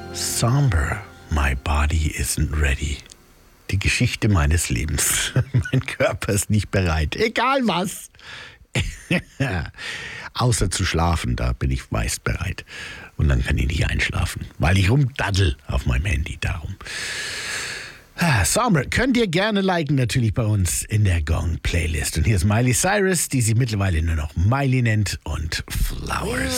Somber, my body isn't ready. Die Geschichte meines Lebens. Mein Körper ist nicht bereit. Egal was. Außer zu schlafen, da bin ich meist bereit. Und dann kann ich nicht einschlafen, weil ich rumdaddel auf meinem Handy. Darum. Sommer könnt ihr gerne liken, natürlich bei uns in der Gong-Playlist. Und hier ist Miley Cyrus, die sie mittlerweile nur noch Miley nennt, und Flowers.